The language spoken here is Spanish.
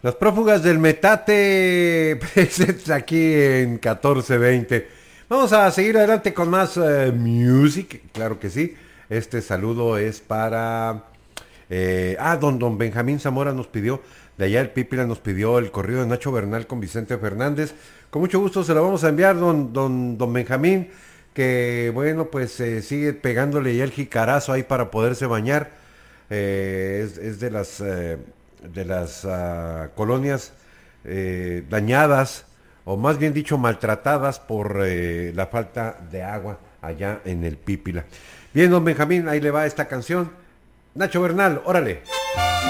Las prófugas del metate presentes aquí en 1420. Vamos a seguir adelante con más music, claro que sí. Este saludo es para... don Benjamín Zamora nos pidió, de allá el Pípila nos pidió el corrido de Nacho Bernal con Vicente Fernández. Con mucho gusto se lo vamos a enviar, don Benjamín, que bueno, pues sigue pegándole ya el jicarazo ahí para poderse bañar. Es de las colonias dañadas, o más bien dicho, maltratadas por la falta de agua allá en el Pípila. Bien, don Benjamín, ahí le va esta canción. Nacho Bernal, órale.